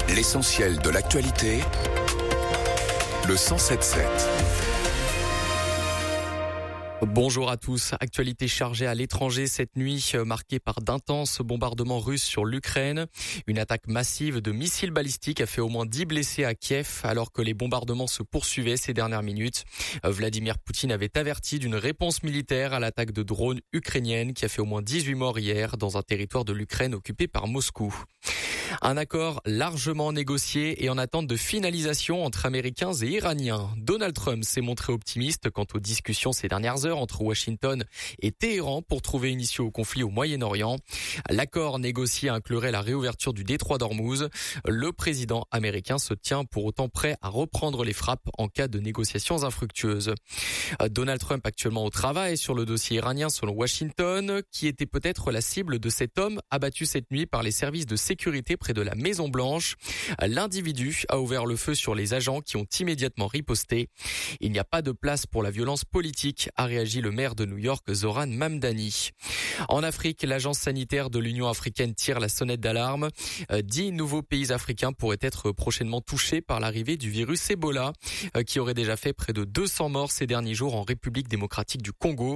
L'essentiel de l'actualité, le 107.7. Bonjour à tous. Actualité chargée à l'étranger cette nuit, marquée par d'intenses bombardements russes sur l'Ukraine. Une attaque massive de missiles balistiques a fait au moins 10 blessés à Kiev, alors que les bombardements se poursuivaient ces dernières minutes. Vladimir Poutine avait averti d'une réponse militaire à l'attaque de drones ukrainienne qui a fait au moins 18 morts hier dans un territoire de l'Ukraine occupé par Moscou. Un accord largement négocié et en attente de finalisation entre Américains et Iraniens. Donald Trump s'est montré optimiste quant aux discussions ces dernières heures entre Washington et Téhéran pour trouver une issue au conflit au Moyen-Orient. L'accord négocié inclurait la réouverture du détroit d'Ormuz. Le président américain se tient pour autant prêt à reprendre les frappes en cas de négociations infructueuses. Donald Trump actuellement au travail sur le dossier iranien selon Washington, qui était peut-être la cible de cet homme abattu cette nuit par les services de sécurité près de la Maison-Blanche. L'individu a ouvert le feu sur les agents qui ont immédiatement riposté. Il n'y a pas de place pour la violence politique, a réagi le maire de New York, Zoran Mamdani. En Afrique, l'agence sanitaire de l'Union africaine tire la sonnette d'alarme. 10 nouveaux pays africains pourraient être prochainement touchés par l'arrivée du virus Ebola, qui aurait déjà fait près de 200 morts ces derniers jours en République démocratique du Congo.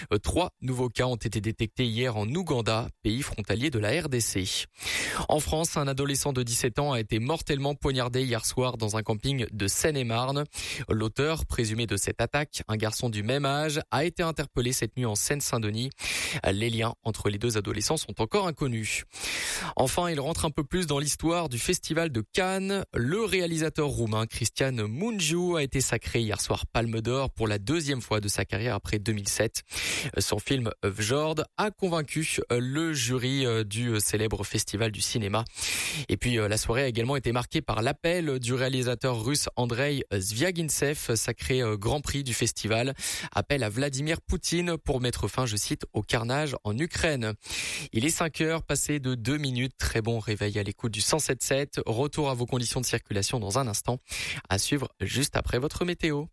3 nouveaux cas ont été détectés hier en Ouganda, pays frontalier de la RDC. En France, un adolescent de 17 ans a été mortellement poignardé hier soir dans un camping de Seine-et-Marne. L'auteur présumé de cette attaque, un garçon du même âge, a été interpellé cette nuit en Seine-Saint-Denis. Les liens entre les deux adolescents sont encore inconnus. Enfin, il rentre un peu plus dans l'histoire du Festival de Cannes. Le réalisateur roumain Cristian Mungiu a été sacré hier soir Palme d'Or pour la deuxième fois de sa carrière après 2007. Son film Vjord a convaincu le jury du célèbre festival du cinéma. Et puis la soirée a également été marquée par l'appel du réalisateur russe Andrei Zvyagintsev, sacré Grand Prix du festival. Appel à Vladimir Poutine pour mettre fin, je cite, au carnage en Ukraine. Il est 5 heures, passé de 2 minutes. Très bon réveil à l'écoute du 107.7. Retour à vos conditions de circulation dans un instant. À suivre juste après votre météo.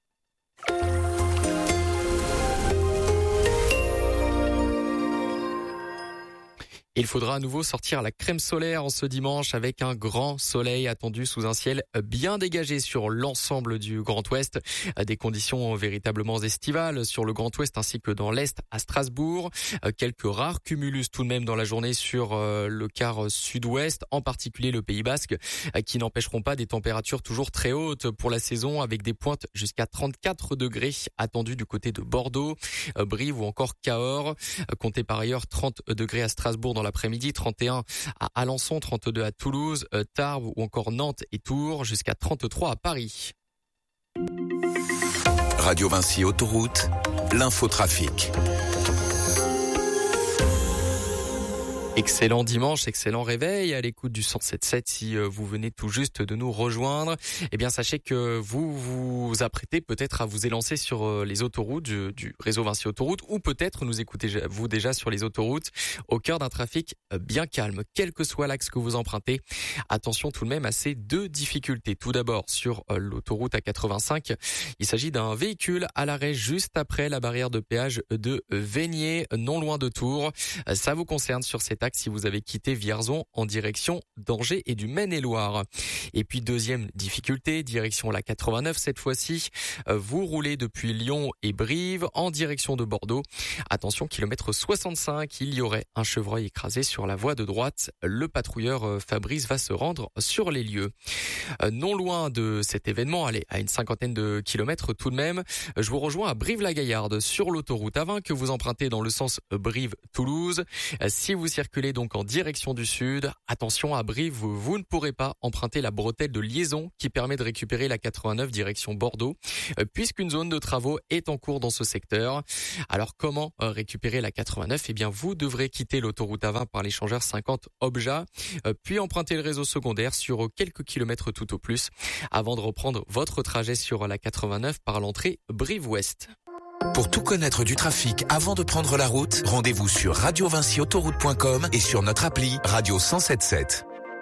Il faudra à nouveau sortir la crème solaire en ce dimanche avec un grand soleil attendu sous un ciel bien dégagé sur l'ensemble du Grand Ouest. Des conditions véritablement estivales sur le Grand Ouest ainsi que dans l'Est à Strasbourg. Quelques rares cumulus tout de même dans la journée sur le quart sud-ouest, en particulier le Pays Basque, qui n'empêcheront pas des températures toujours très hautes pour la saison avec des pointes jusqu'à 34 degrés attendues du côté de Bordeaux, Brive ou encore Cahors. Comptez par ailleurs 30 degrés à Strasbourg dans l'après-midi, 31 à Alençon, 32 à Toulouse, Tarbes ou encore Nantes et Tours, jusqu'à 33 à Paris. Radio Vinci Autoroute, l'infotrafic. Excellent dimanche, excellent réveil à l'écoute du 107.7. Si vous venez tout juste de nous rejoindre, eh bien sachez que vous vous apprêtez peut-être à vous élancer sur les autoroutes du réseau Vinci Autoroute, ou peut-être nous écoutez-vous déjà sur les autoroutes au cœur d'un trafic bien calme. Quel que soit l'axe que vous empruntez, attention tout de même à ces 2 difficultés. Tout d'abord sur l'autoroute A85, il s'agit d'un véhicule à l'arrêt juste après la barrière de péage de Vénier, non loin de Tours. Ça vous concerne sur cet axe si vous avez quitté Vierzon en direction d'Angers et du Maine-et-Loire. Et puis deuxième difficulté, direction la 89 cette fois-ci. Vous roulez depuis Lyon et Brive en direction de Bordeaux. Attention, kilomètre 65, il y aurait un chevreuil écrasé sur la voie de droite. Le patrouilleur Fabrice va se rendre sur les lieux. Non loin de cet événement, allez, à une 50aine de kilomètres tout de même, je vous rejoins à Brive-la-Gaillarde sur l'autoroute A20 que vous empruntez dans le sens Brive-Toulouse. Si vous circulez donc en direction du sud, attention à Brive, vous ne pourrez pas emprunter la bretelle de liaison qui permet de récupérer la 89 direction Bordeaux, puisqu'une zone de travaux est en cours dans ce secteur. Alors comment récupérer la 89 ? Eh bien vous devrez quitter l'autoroute A20 par l'échangeur 50 Obja, puis emprunter le réseau secondaire sur quelques kilomètres tout au plus, avant de reprendre votre trajet sur la 89 par l'entrée Brive-Ouest. Pour tout connaître du trafic avant de prendre la route, rendez-vous sur radiovinciautoroute.com et sur notre appli Radio 107.7.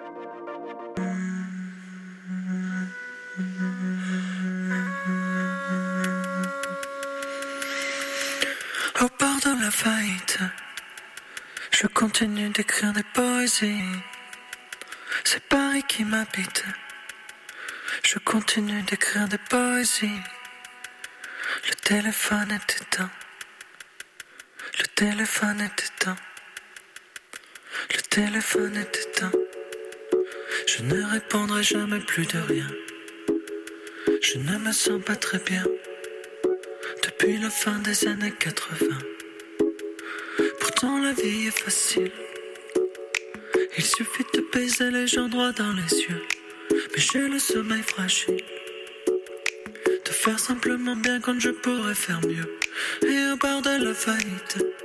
Au bord de la faillite, je continue d'écrire des poésies. c'est Paris qui m'habite. Je continue d'écrire des poésies. Le téléphone est éteint. Le téléphone est éteint. Le téléphone est éteint. Je ne répondrai jamais plus de rien. Je ne me sens pas très bien depuis la fin des années 80. Pourtant la vie est facile. Il suffit de baiser les gens droit dans les yeux. Mais j'ai le sommeil fragile. De faire simplement bien quand je pourrais faire mieux. Et au bord de la faillite,